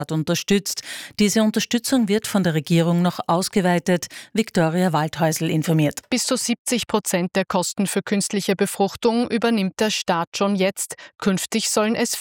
unterstützt. Diese Unterstützung wird von der Regierung noch ausgeweitet. Viktoria Waldhäusl informiert. Bis zu 70% der Kosten für künstliche Befruchtung übernimmt der Staat schon jetzt. Künftig sollen es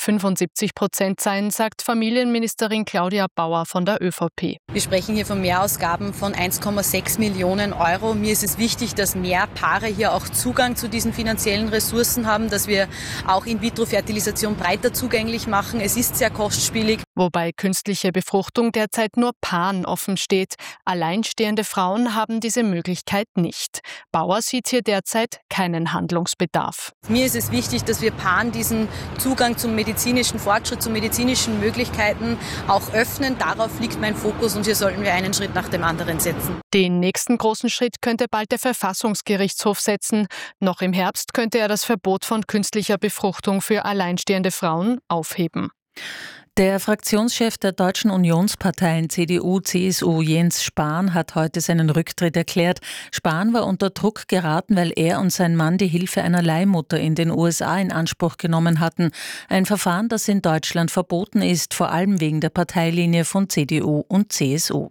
75% sein, sagt Familienministerin Claudia Bauer von der ÖVP. Wir sprechen hier von Mehrausgaben von 1,6 Millionen Euro. Mir ist es wichtig, dass mehr Paare hier auch Zugang zu diesen finanziellen Ressourcen haben, dass wir auch In-vitro-Fertilisation breiter zugänglich machen. Es ist sehr kostspielig. Wobei künstliche Befruchtung derzeit nur Paaren offen steht. Alleinstehende Frauen haben diese Möglichkeit nicht. Bauer sieht hier derzeit keinen Handlungsbedarf. Mir ist es wichtig, dass wir Paaren diesen Zugang zum medizinischen Fortschritt, zu medizinischen Möglichkeiten auch öffnen. Darauf liegt mein Fokus und hier sollten wir einen Schritt nach dem anderen setzen. Den nächsten großen Schritt könnte bald der Verfassungsgerichtshof setzen. Noch im Herbst könnte er das Verbot von künstlicher Befruchtung für alleinstehende Frauen aufheben. Der Fraktionschef der deutschen Unionsparteien CDU, CSU, Jens Spahn, hat heute seinen Rücktritt erklärt. Spahn war unter Druck geraten, weil er und sein Mann die Hilfe einer Leihmutter in den USA in Anspruch genommen hatten. Ein Verfahren, das in Deutschland verboten ist, vor allem wegen der Parteilinie von CDU und CSU.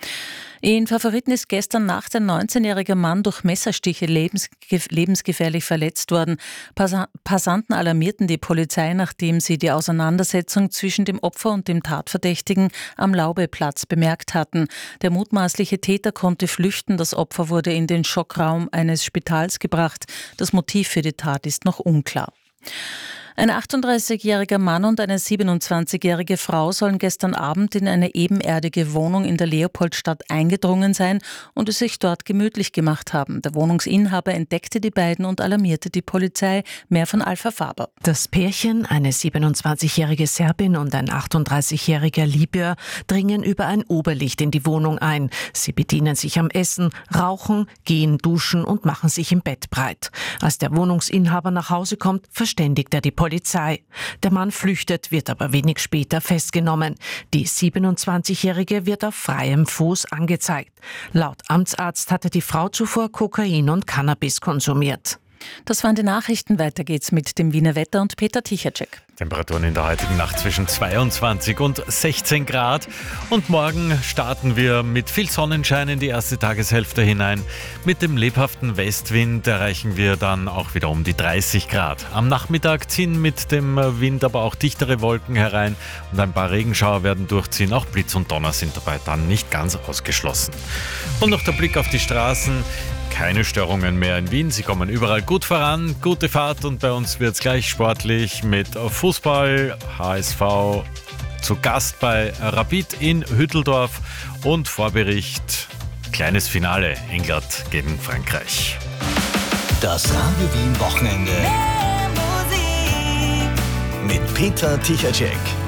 In Favoriten ist gestern Nacht ein 19-jähriger Mann durch Messerstiche lebensgefährlich verletzt worden. Passanten alarmierten die Polizei, nachdem sie die Auseinandersetzung zwischen dem Opfer und dem Tatverdächtigen am Laubeplatz bemerkt hatten. Der mutmaßliche Täter konnte flüchten. Das Opfer wurde in den Schockraum eines Spitals gebracht. Das Motiv für die Tat ist noch unklar. Ein 38-jähriger Mann und eine 27-jährige Frau sollen gestern Abend in eine ebenerdige Wohnung in der Leopoldstadt eingedrungen sein und es sich dort gemütlich gemacht haben. Der Wohnungsinhaber entdeckte die beiden und alarmierte die Polizei. Mehr von Alpha Faber. Das Pärchen, eine 27-jährige Serbin und ein 38-jähriger Libyer, dringen über ein Oberlicht in die Wohnung ein. Sie bedienen sich am Essen, rauchen, gehen duschen und machen sich im Bett breit. Als der Wohnungsinhaber nach Hause kommt, verständigt er die Polizei. Der Mann flüchtet, wird aber wenig später festgenommen. Die 27-Jährige wird auf freiem Fuß angezeigt. Laut Amtsarzt hatte die Frau zuvor Kokain und Cannabis konsumiert. Das waren die Nachrichten. Weiter geht's mit dem Wiener Wetter und Peter Tichacek. Temperaturen in der heutigen Nacht zwischen 22 und 16 Grad. Und morgen starten wir mit viel Sonnenschein in die erste Tageshälfte hinein. Mit dem lebhaften Westwind erreichen wir dann auch wieder um die 30 Grad. Am Nachmittag ziehen mit dem Wind aber auch dichtere Wolken herein und ein paar Regenschauer werden durchziehen. Auch Blitz und Donner sind dabei dann nicht ganz ausgeschlossen. Und noch der Blick auf die Straßen. Keine Störungen mehr in Wien. Sie kommen überall gut voran. Gute Fahrt und bei uns wird es gleich sportlich mit Fußball. HSV zu Gast bei Rapid in Hütteldorf und Vorbericht. Kleines Finale. England gegen Frankreich. Das Radio Wien Wochenende mit Peter Tichacek.